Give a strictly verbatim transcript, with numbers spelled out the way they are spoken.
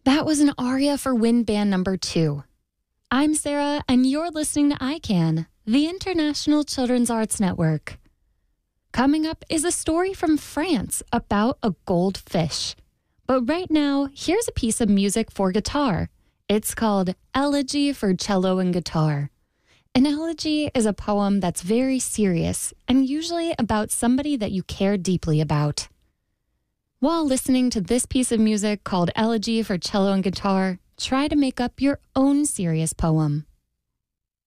That was an aria for Wind Band number two. I'm Sarah, and you're listening to I CAN, the International Children's Arts Network. Coming up is a story from France about a goldfish. But right now, here's a piece of music for guitar. It's called Elegy for Cello and Guitar. An elegy is a poem that's very serious and usually about somebody that you care deeply about. While listening to this piece of music called Elegy for Cello and Guitar, try to make up your own serious poem.